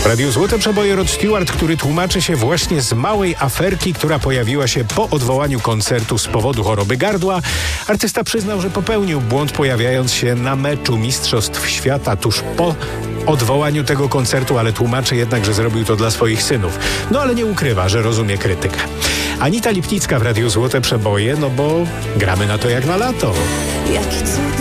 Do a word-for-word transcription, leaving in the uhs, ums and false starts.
W Radiu Złote Przeboje Rod Stewart, który tłumaczy się właśnie z małej aferki, która pojawiła się po odwołaniu koncertu z powodu choroby gardła. Artysta przyznał, że popełnił błąd, pojawiając się na meczu Mistrzostw Świata tuż po odwołaniu tego koncertu, ale tłumaczy jednak, że zrobił to dla swoich synów. No ale nie ukrywa, że rozumie krytykę. Anita Lipnicka w Radiu Złote Przeboje, no bo gramy na to jak na lato. Jaki cud